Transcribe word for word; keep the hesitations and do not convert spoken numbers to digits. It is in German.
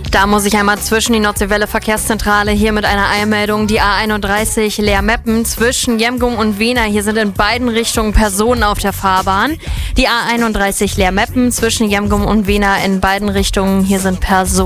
Da muss ich einmal zwischen die Nordseewelle Verkehrszentrale hier mit einer Eilmeldung. Die A einunddreißig Leer-Meppen zwischen Jemgum und Wehner. Hier sind in beiden Richtungen Personen auf der Fahrbahn. Die A einunddreißig Leer-Meppen zwischen Jemgum und Wehner in beiden Richtungen. Hier sind Personen.